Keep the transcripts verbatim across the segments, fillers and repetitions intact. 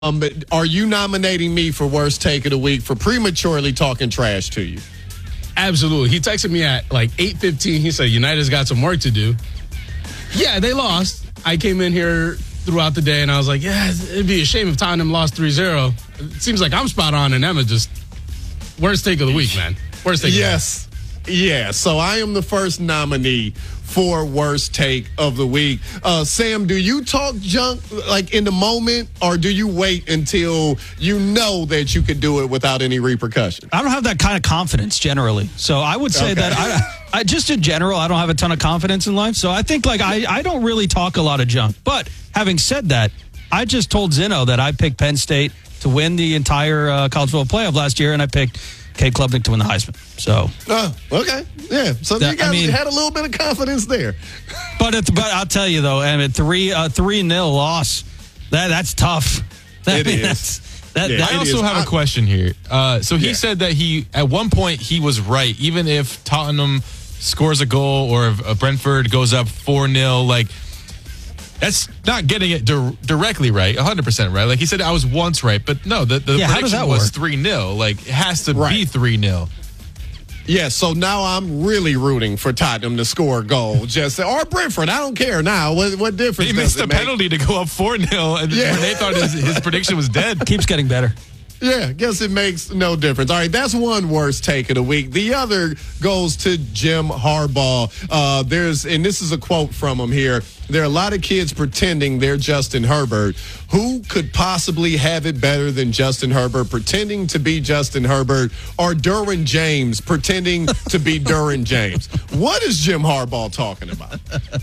Um, but are you nominating me for worst take of the week for prematurely talking trash to you? Absolutely. He texted me at like eight fifteen. He said, United's got some work to do. Yeah, they lost. I came in here throughout the day and I was like, yeah, it'd be a shame if Tottenham lost three zero. It seems like I'm spot on and Emma just worst take of the week, man. Worst take yes. of the week. Yeah, so I am the first nominee for worst take of the week. Uh, Sam, do you talk junk like in the moment, or do you wait until you know that you could do it without any repercussion? I don't have that kind of confidence generally. So I would say Okay. that I, I just in general, I don't have a ton of confidence in life. So I think like I, I don't really talk a lot of junk. But having said that, I just told Zeno that I picked Penn State to win the entire uh, college football playoff last year, and I picked Cade Klubnik to win the Heisman. So, oh, okay, yeah. So That- you guys I mean- had a little bit of confidence there. but it, but I'll tell you though, and a three uh, three nil loss, that that's tough. That, It I mean, is. That's, that, Yeah, that- I it also is. have I- a question here. Uh, so he Yeah. said that he, at one point, he was right. Even if Tottenham scores a goal or if uh, Brentford goes up four nil, like, that's not getting it dir- directly right, one hundred percent right. Like he said, I was once right, but no, the, the Yeah, how does prediction that was work? three nil. Like, it has to Right. be three nil. Yeah, so now I'm really rooting for Tottenham to score a goal. Just or Brentford, I don't care now. What what difference He does missed it a make? penalty to go up four nil, and Yeah. Renee thought his, his prediction was dead. keeps getting better. Yeah, guess it makes no difference. All right, that's one worst take of the week. The other goes to Jim Harbaugh. Uh, there's, and this is a quote from him here. There are a lot of kids pretending they're Justin Herbert. Who could possibly have it better than Justin Herbert pretending to be Justin Herbert, or Derwin James pretending to be Derwin James? What is Jim Harbaugh talking about?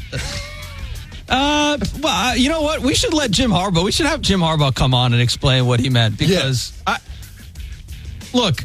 Uh, well, uh, you know what? We should let Jim Harbaugh. We should have Jim Harbaugh come on and explain what he meant because I look.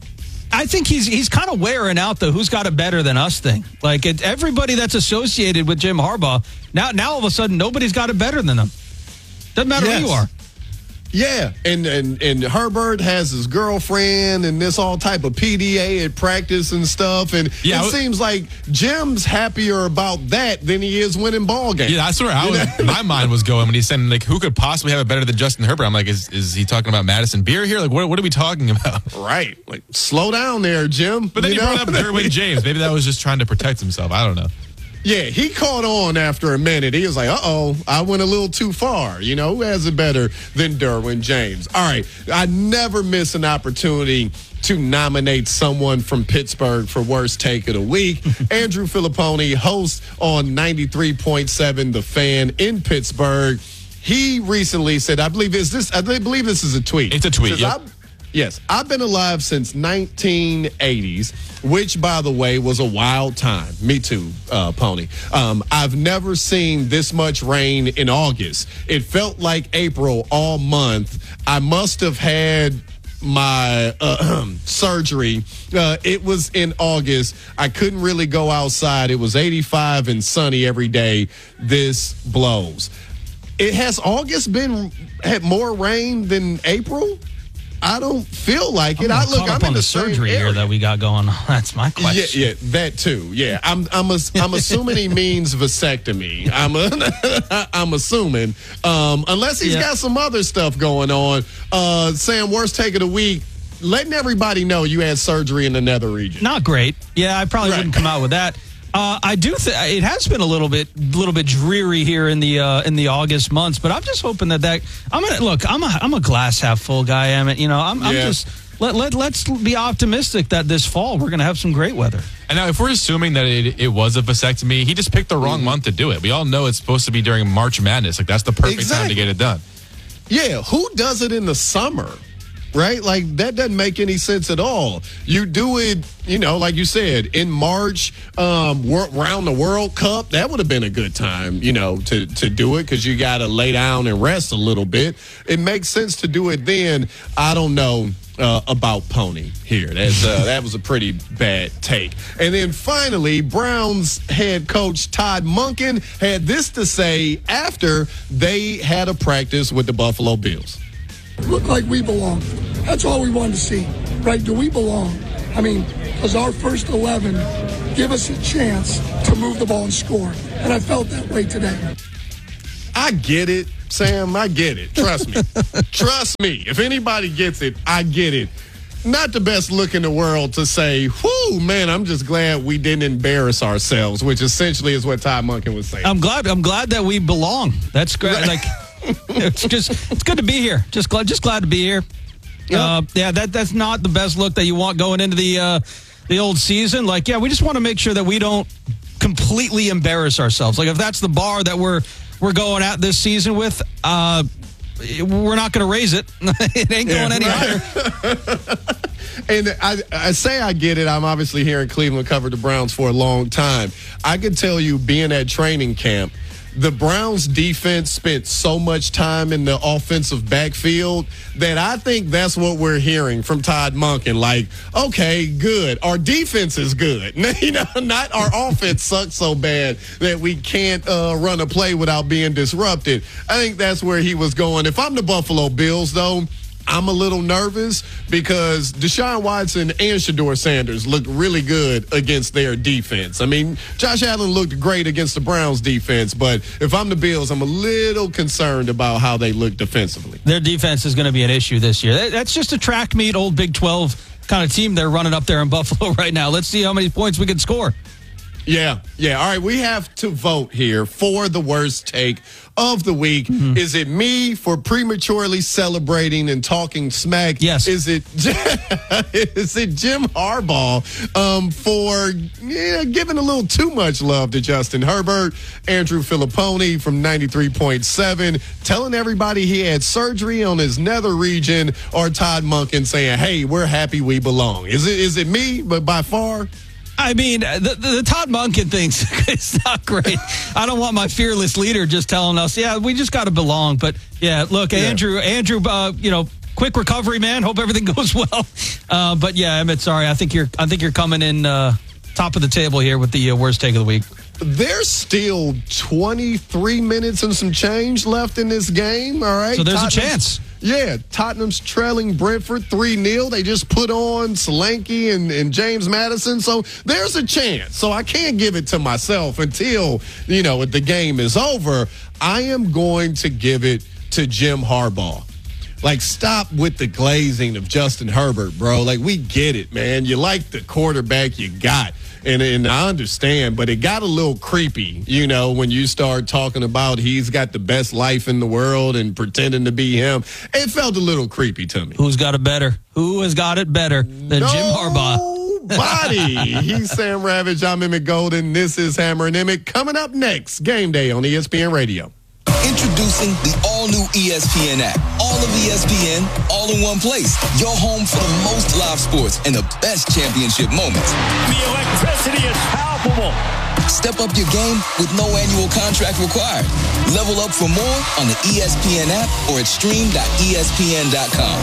I think he's he's kind of wearing out the who's got it better than us thing. Like it, everybody that's associated with Jim Harbaugh now now all of a sudden nobody's got it better than him. Doesn't matter Yes. who you are. Yeah, and, and and Herbert has his girlfriend and this all type of P D A at practice and stuff, and Yeah, it I w- seems like Jim's happier about that than he is winning ball games. Yeah, that's where I was, my mind was going when he said, like, who could possibly have it better than Justin Herbert? I'm like, is is he talking about Madison Beer here? Like, what, what are we talking about? Right. Like, slow down there, Jim. But then You he brought know? up Derwin James. Maybe that was just trying to protect himself. I don't know. Yeah, he caught on after a minute. He was like, uh-oh, I went a little too far. You know, who has it better than Derwin James? All right, I never miss an opportunity to nominate someone from Pittsburgh for worst take of the week. Andrew Filipponi, host on ninety-three point seven The Fan in Pittsburgh. He recently said, I believe is this I believe this is a tweet. It's a tweet, Says, yep. "I- Yes, I've been alive since nineteen eighties, which, by the way, was a wild time. Me too, uh, Pony. Um, I've never seen this much rain in August. It felt like April all month. I must have had my uh, surgery. Uh, it was in August. I couldn't really go outside. It was eighty-five and sunny every day. This blows. It has August been had more rain than April? I don't feel like it. I'm I caught look. up I'm on in the the same surgery here area. that we got going on. That's my question. Yeah, yeah, that too. Yeah, I'm, I'm, a, I'm assuming he means vasectomy. I'm, a, I'm assuming, um, unless he's Yeah. got some other stuff going on. Uh, Sam, worst take of the week. Letting everybody know you had surgery in the nether region. Not great. Yeah, I probably Right. wouldn't come out with that. Uh, I do. Th- it has been a little bit, little bit dreary here in the uh, in the August months, but I'm just hoping that that I'm gonna look. I'm a I'm a glass half full guy. Am it? You know, I'm, I'm Yeah. just let let let's be optimistic that this fall we're gonna have some great weather. And now, if we're assuming that it, it was a vasectomy, he just picked the wrong month to do it. We all know it's supposed to be during March Madness. Like, that's the perfect time Exactly. to get it done. Yeah, who does it in the summer? Right? Like, that doesn't make any sense at all. You do it, you know, like you said, in March, um, wor- around the World Cup. That would have been a good time, you know, to, to do it because you got to lay down and rest a little bit. It makes sense to do it then. I don't know uh, about Pony here. That's, uh, that was a pretty bad take. And then finally, Browns head coach Todd Monken had this to say after they had a practice with the Buffalo Bills. Look like we belong. That's all we wanted to see, right? Do we belong? I mean, does our first eleven give us a chance to move the ball and score? And I felt that way today. I get it. Sam, I get it. Trust me. Trust me. If anybody gets it, I get it. Not the best look in the world to say, whoo, man, I'm just glad we didn't embarrass ourselves, which essentially is what Todd Monken was saying. I'm glad I'm glad that we belong. That's great. Like, it's just it's good to be here. Just glad just glad to be here. Yep. Uh, yeah, that that's not the best look that you want going into the uh, the old season. Like, yeah, we just want to make sure that we don't completely embarrass ourselves. Like, if that's the bar that we're we're going at this season with, uh, we're not going to raise it. It ain't going yeah, any right. higher. And I, I say I get it. I'm obviously here in Cleveland, covered the Browns for a long time. I can tell you, being at training camp, the Browns defense spent so much time in the offensive backfield that I think that's what we're hearing from Todd Monken. Like, okay, good. Our defense is good. You know, not our offense sucks so bad that we can't uh, run a play without being disrupted. I think that's where he was going. If I'm the Buffalo Bills, though, I'm a little nervous because Deshaun Watson and Shedeur Sanders looked really good against their defense. I mean, Josh Allen looked great against the Browns defense, but if I'm the Bills, I'm a little concerned about how they look defensively. Their defense is going to be an issue this year. That's just a track meet, old Big twelve kind of team they're running up there in Buffalo right now. Let's see how many points we can score. Yeah, yeah. All right, we have to vote here for the worst take of the week. Mm-hmm. Is it me for prematurely celebrating and talking smack? Yes. Is it is it Jim Harbaugh um, for yeah, giving a little too much love to Justin Herbert? Andrew Filipponi from ninety-three point seven telling everybody he had surgery on his nether region, or Todd Monken saying, hey, we're happy we belong? Is it is it me, but by far? I mean, the, the, the Todd Monken thing's it's not great. I don't want my fearless leader just telling us, yeah, we just got to belong. But, yeah, look, yeah. Andrew, Andrew, uh, you know, quick recovery, man. Hope everything goes well. Uh, but, yeah, Emmett, sorry. I think you're I think you're coming in uh, top of the table here with the uh, worst take of the week. There's still twenty-three minutes and some change left in this game, all right? So there's Tottenham's, a chance. Yeah, Tottenham's trailing Brentford three nil. They just put on Solanke and, and James Madison, so there's a chance. So I can't give it to myself until, you know, the game is over. I am going to give it to Jim Harbaugh. Like, stop with the glazing of Justin Herbert, bro. Like, we get it, man. You like the quarterback you got. And, and I understand, but it got a little creepy, you know, when you start talking about he's got the best life in the world and pretending to be him. It felt a little creepy to me. Who's got it better? Who has got it better than no. Jim Harbaugh? Body. He's Sam Ravage. I'm Emmett Golden. This is Hammer and Emmett. Coming up next, Game Day on E S P N Radio. Introducing the all-new E S P N app. All of E S P N, all in one place. Your home for the most live sports and the best championship moments. The electricity is palpable. Step up your game with no annual contract required. Level up for more on the E S P N app or at stream dot E S P N dot com.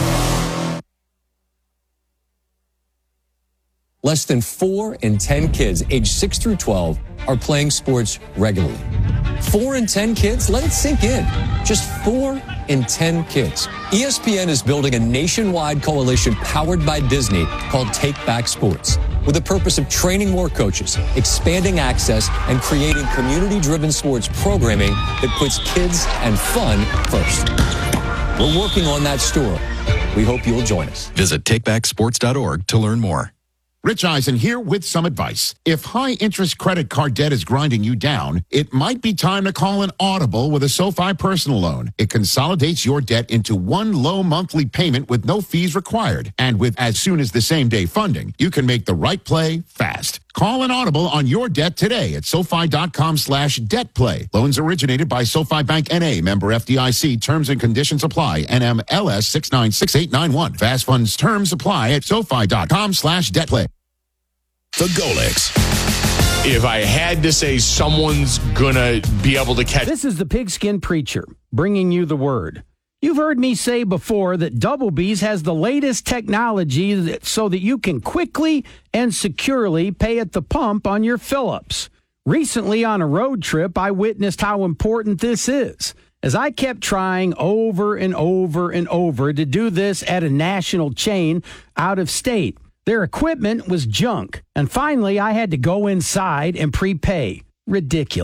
Less than four in ten kids aged six through twelve are playing sports regularly. Four in ten kids? Let it sink in. Just four in ten kids. E S P N is building a nationwide coalition powered by Disney called Take Back Sports, with the purpose of training more coaches, expanding access, and creating community-driven sports programming that puts kids and fun first. We're working on that story. We hope you'll join us. Visit take back sports dot org to learn more. Rich Eisen here with some advice. If high-interest credit card debt is grinding you down, it might be time to call an Audible with a SoFi personal loan. It consolidates your debt into one low monthly payment with no fees required. And with as soon as the same day funding, you can make the right play fast. Call an Audible on your debt today at SoFi.com slash debt play. Loans originated by SoFi Bank N A, member F D I C. Terms and conditions apply. N M L S six nine six eight nine one. Fast funds terms apply at SoFi.com slash debt play. The Golix. If I had to say someone's going to be able to catch... This is the Pigskin Preacher, bringing you the word. You've heard me say before that Double B's has the latest technology that, so that you can quickly and securely pay at the pump on your fill-ups. Recently on a road trip, I witnessed how important this is, as I kept trying over and over and over to do this at a national chain out of state. Their equipment was junk, and finally I had to go inside and prepay. Ridiculous.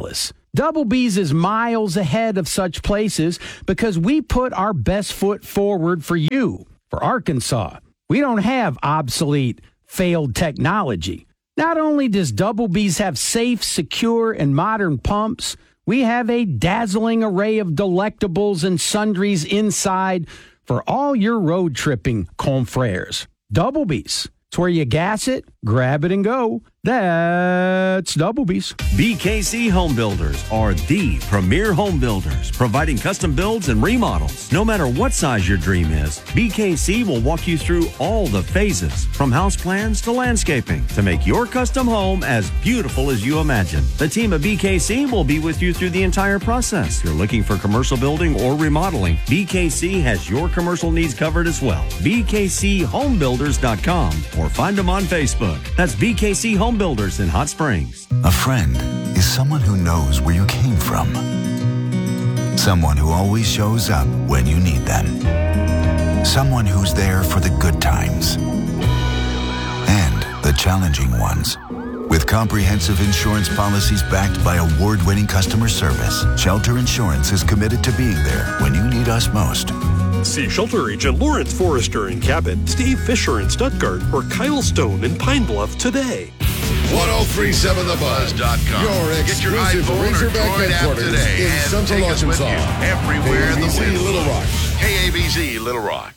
Double B's is miles ahead of such places because we put our best foot forward for you. For Arkansas, we don't have obsolete, failed technology. Not only does Double B's have safe, secure, and modern pumps, we have a dazzling array of delectables and sundries inside for all your road tripping confrères. Double B's. It's where you gas it, grab it, and go. That's Double B's. B K C Home Builders are the premier home builders, providing custom builds and remodels. No matter what size your dream is, B K C will walk you through all the phases, from house plans to landscaping, to make your custom home as beautiful as you imagine. The team at B K C will be with you through the entire process. If you're looking for commercial building or remodeling, B K C has your commercial needs covered as well. B K C home builders dot com or find them on Facebook. That's B K C Home Builders in Hot Springs. A friend is someone who knows where you came from. Someone who always shows up when you need them. Someone who's there for the good times and the challenging ones. With comprehensive insurance policies backed by award-winning customer service, Shelter Insurance is committed to being there when you need us most. See Shelter Agent Lawrence Forrester in Cabot, Steve Fisher in Stuttgart, or Kyle Stone in Pine Bluff today. ten thirty-seven the buzz dot com. Your Get your iPhone or Droid app today in and Central take us with Arkansas. you everywhere in the K A B Z wind. Little Rock. K A B Z Little Rock.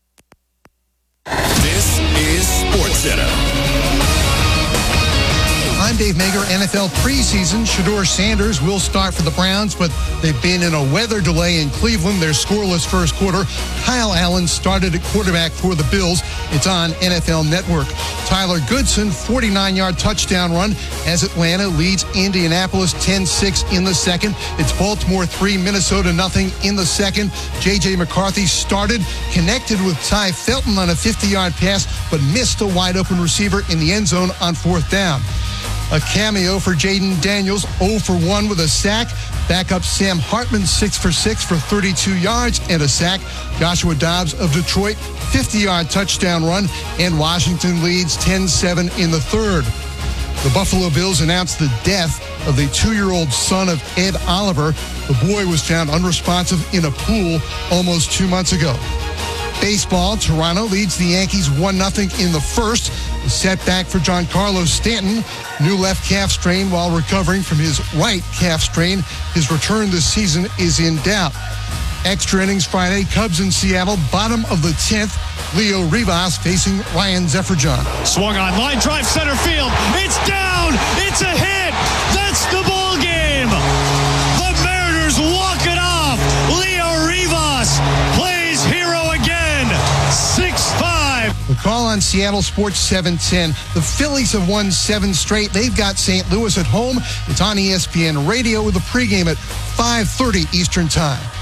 This is Sports Center. I'm Dave Mager. N F L preseason. Shedeur Sanders will start for the Browns, but they've been in a weather delay in Cleveland. Their scoreless first quarter. Kyle Allen started at quarterback for the Bills. It's on N F L Network. Tyler Goodson, forty-nine-yard touchdown run as Atlanta leads Indianapolis ten six in the second. It's Baltimore three, Minnesota nothing in the second. J J McCarthy started, connected with Ty Felton on a fifty-yard pass, but missed a wide-open receiver in the end zone on fourth down. A cameo for Jaden Daniels, zero for one with a sack. Backup Sam Hartman, six for six for thirty-two yards and a sack. Joshua Dobbs of Detroit, fifty-yard touchdown run. And Washington leads ten seven in the third. The Buffalo Bills announced the death of the two-year-old son of Ed Oliver. The boy was found unresponsive in a pool almost two months ago. Baseball, Toronto leads the Yankees one nothing in the first. A setback for Giancarlo Stanton. New left calf strain while recovering from his right calf strain. His return this season is in doubt. Extra innings Friday, Cubs in Seattle, bottom of the tenth. Leo Rivas facing Ryan Zefferjon. Swung on, line drive center field. It's down! It's a hit! That's the ball game! The Mariners walk it off! Leo Rivas plays hero again! six five. The call on Seattle Sports seven ten. The Phillies have won seven straight. They've got Saint Louis at home. It's on E S P N Radio with a pregame at five thirty Eastern Time.